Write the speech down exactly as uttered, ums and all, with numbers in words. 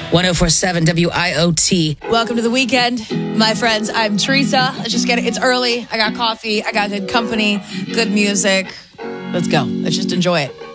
one oh four point seven W I O T. Welcome to the weekend, my friends. I'm Teresa. Let's just get it. It's early. I got coffee. I got good company, good music. Let's go. Let's just enjoy it.